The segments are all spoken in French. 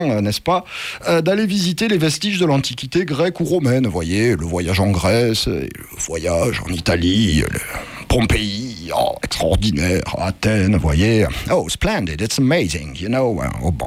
n'est-ce pas, d'aller visiter les vestiges de l'Antiquité grecque ou romaine. Vous voyez, le voyage en Grèce, le voyage en Italie, Pompéi, oh, extraordinaire, Athènes, vous voyez. Oh, splendid, it's amazing, you know. Oh, bon.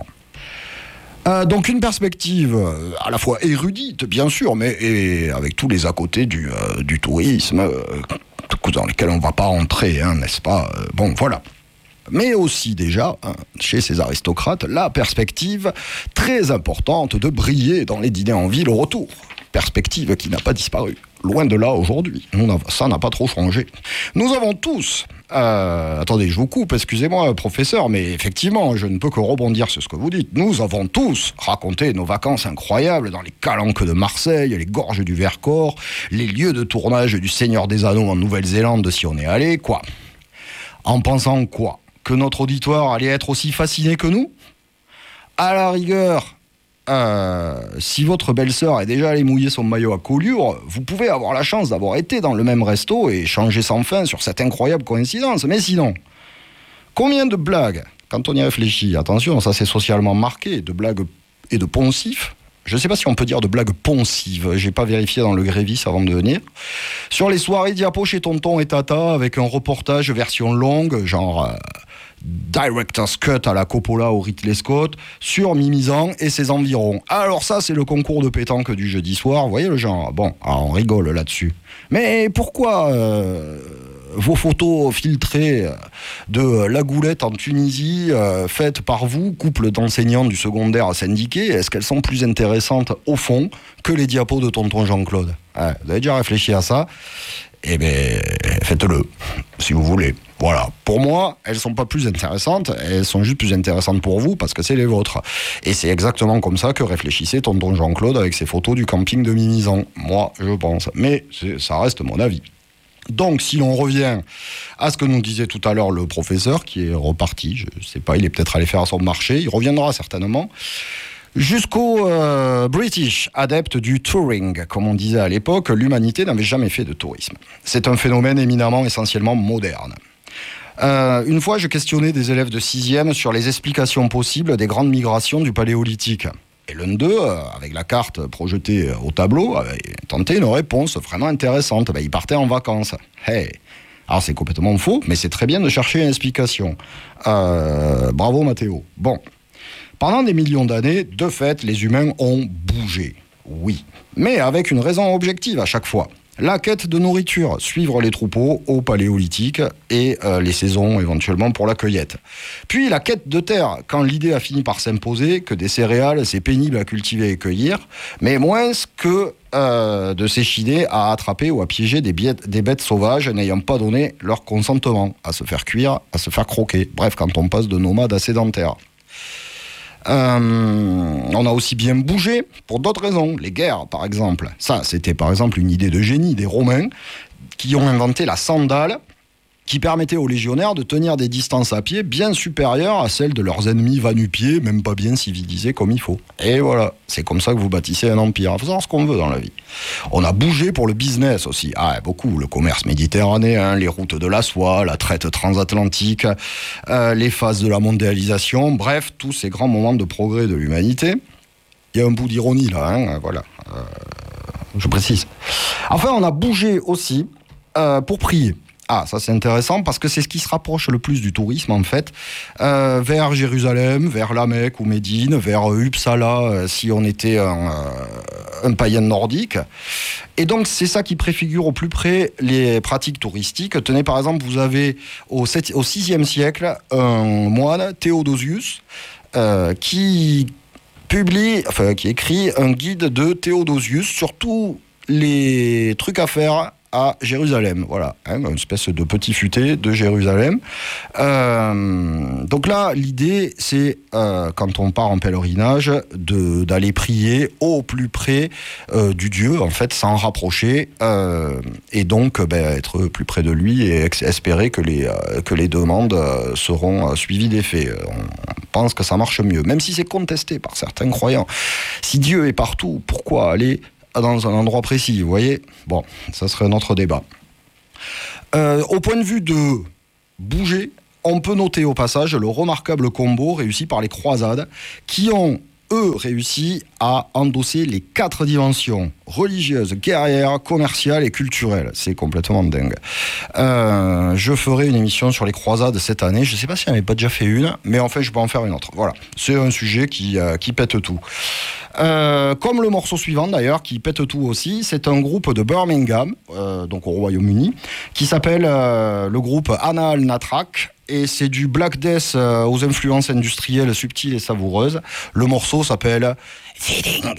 Donc une perspective à la fois érudite, bien sûr, mais et avec tous les à côté du tourisme, dans lesquels on ne va pas entrer, hein, n'est-ce pas. Bon, voilà. Mais aussi déjà, chez ces aristocrates, la perspective très importante de briller dans les dîners en ville au retour. Perspective qui n'a pas disparu. Loin de là aujourd'hui. Ça n'a pas trop changé. Nous avons tous... attendez, je vous coupe, excusez-moi, professeur, mais effectivement, je ne peux que rebondir sur ce que vous dites. Nous avons tous raconté nos vacances incroyables dans les calanques de Marseille, les gorges du Vercors, les lieux de tournage du Seigneur des Anneaux en Nouvelle-Zélande, si on est allé, quoi. En pensant quoi ? Que notre auditoire allait être aussi fasciné que nous ? À la rigueur, si votre belle-sœur est déjà allée mouiller son maillot à Collioure, vous pouvez avoir la chance d'avoir été dans le même resto et échanger sans fin sur cette incroyable coïncidence. Mais sinon, combien de blagues, quand on y réfléchit, attention, ça c'est socialement marqué, de blagues et de poncifs, je ne sais pas si on peut dire de blagues poncives, j'ai pas vérifié dans le Grévis avant de venir, sur les soirées diapos chez Tonton et Tata avec un reportage version longue, genre Director's Cut à la Coppola ou Ridley Scott, sur Mimizan et ses environs. Alors ça, c'est le concours de pétanque du jeudi soir, vous voyez le genre. Bon, alors on rigole là-dessus. Mais pourquoi vos photos filtrées de la goulette en Tunisie, faites par vous, couple d'enseignants du secondaire syndiqué, est-ce qu'elles sont plus intéressantes au fond que les diapos de tonton Jean-Claude ? Vous avez déjà réfléchi à ça ? Eh bien, faites-le, si vous voulez. Voilà. Pour moi, elles ne sont pas plus intéressantes, elles sont juste plus intéressantes pour vous parce que c'est les vôtres. Et c'est exactement comme ça que réfléchissait tonton Jean-Claude avec ses photos du camping de Mimizan. Moi, je pense. Mais ça reste mon avis. Donc, si l'on revient à ce que nous disait tout à l'heure le professeur, qui est reparti, je ne sais pas, il est peut-être allé faire son marché, il reviendra certainement, jusqu'au British adepte du touring, comme on disait à l'époque, l'humanité n'avait jamais fait de tourisme. C'est un phénomène éminemment, essentiellement moderne. Une fois, je questionnais des élèves de 6e sur les explications possibles des grandes migrations du Paléolithique. Et l'un d'eux, avec la carte projetée au tableau, avait tenté une réponse vraiment intéressante. Il partait en vacances. Hey. Alors c'est complètement faux, mais c'est très bien de chercher une explication. Bravo Mathéo. Bon. Pendant des millions d'années, de fait, les humains ont bougé. Oui. Mais avec une raison objective à chaque fois. La quête de nourriture, suivre les troupeaux au Paléolithique et les saisons éventuellement pour la cueillette. Puis la quête de terre, quand l'idée a fini par s'imposer que des céréales c'est pénible à cultiver et cueillir, mais moins que de s'échiner à attraper ou à piéger des bêtes sauvages n'ayant pas donné leur consentement à se faire cuire, à se faire croquer. Bref, quand on passe de nomade à sédentaire. On a aussi bien bougé pour d'autres raisons, les guerres par exemple. Ça, c'était par exemple une idée de génie des Romains qui ont inventé la sandale qui permettait aux légionnaires de tenir des distances à pied bien supérieures à celles de leurs ennemis va-nu-pieds, même pas bien civilisés comme il faut. Et voilà, c'est comme ça que vous bâtissez un empire. Il faut savoir ce qu'on veut dans la vie. On a bougé pour le business aussi. Beaucoup, le commerce méditerranéen, les routes de la soie, la traite transatlantique, les phases de la mondialisation, bref, tous ces grands moments de progrès de l'humanité. Il y a un bout d'ironie là, voilà. Je précise. Enfin, on a bougé aussi pour prier. Ça c'est intéressant parce que c'est ce qui se rapproche le plus du tourisme en fait, vers Jérusalem, vers La Mecque ou Médine, vers Uppsala si on était un païen nordique. Et donc c'est ça qui préfigure au plus près les pratiques touristiques. Tenez par exemple, vous avez au 6e siècle un moine, Théodosius, qui écrit un guide de Théodosius sur tous les trucs à faire à Jérusalem, voilà, une espèce de petit futé de Jérusalem. Donc là, l'idée, c'est, quand on part en pèlerinage, d'aller prier au plus près du Dieu, en fait, s'en rapprocher, et donc être plus près de lui et espérer que les demandes seront suivies des faits. On pense que ça marche mieux, même si c'est contesté par certains croyants. Si Dieu est partout, pourquoi aller dans un endroit précis, vous voyez ? Bon, ça serait un autre débat. Au point de vue de bouger, on peut noter au passage le remarquable combo réussi par les croisades qui ont eux, réussi à endosser les 4 dimensions religieuses, guerrières, commerciales et culturelles. C'est complètement dingue. Je ferai une émission sur les croisades cette année. Je ne sais pas si j'en ai pas déjà fait une, mais enfin, je peux en faire une autre. Voilà, c'est un sujet qui pète tout. Comme le morceau suivant d'ailleurs, qui pète tout aussi, c'est un groupe de Birmingham, donc au Royaume-Uni, qui s'appelle le groupe Anna al-Natrak. Et c'est du Black Death aux influences industrielles subtiles et savoureuses. Le morceau s'appelle Feeding.